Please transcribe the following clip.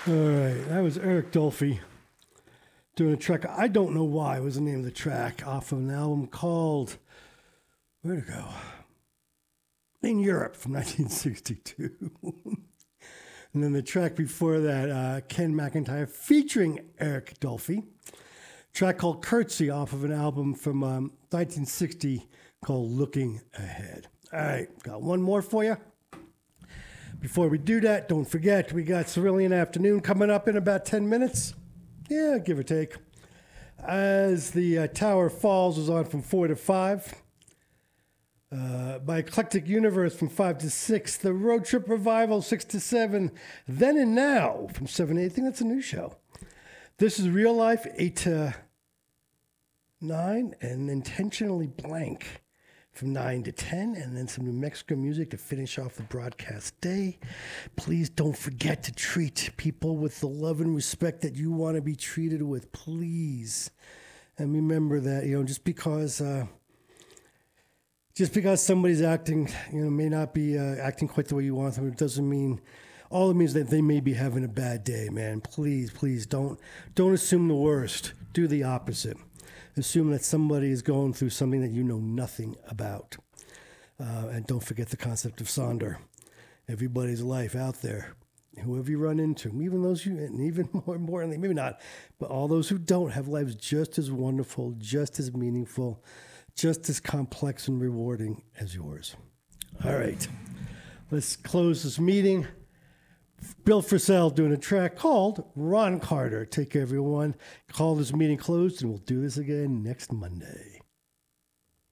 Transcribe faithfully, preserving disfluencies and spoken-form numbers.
All right, that was Eric Dolphy doing a track. I don't know why was the name of the track off of an album called where'd it go? In Europe from nineteen sixty-two. And then the track before that, uh, Ken McIntyre featuring Eric Dolphy. Track called Curtsy off of an album from um, nineteen sixty called Looking Ahead. All right, got one more for you. Before we do that, don't forget, we got Cerulean Afternoon coming up in about ten minutes. Yeah, give or take. As the uh, Tower Falls is on from four to five. Uh, by Eclectic Universe from five to six. The Road Trip Revival, six to seven. Then and Now from seven to eight. I think that's a new show. This is Real Life, eight to nine. And Intentionally Blank from nine to ten, and then some New Mexico music to finish off the broadcast day. Please don't forget to treat people with the love and respect that you want to be treated with, please. And remember that, you know, just because uh, just because somebody's acting, you know, may not be uh, acting quite the way you want them, it doesn't mean, all it means that they may be having a bad day, man. Please, please don't don't assume the worst. Do the opposite. Assume that somebody is going through something that you know nothing about. Uh, and don't forget the concept of Sonder. Everybody's life out there, whoever you run into, even those you, and even more importantly, maybe not, but all those who don't have lives just as wonderful, just as meaningful, just as complex and rewarding as yours. All right, let's close this meeting. Bill Frisell doing a track called Ron Carter. Take care, everyone. Call this meeting closed, and we'll do this again next Monday.